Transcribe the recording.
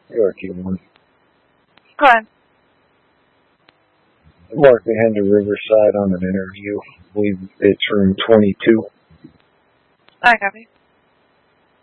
Yorkie 1. Go ahead. Mark behind the Riverside on an interview. I believe it's room 22. I copy.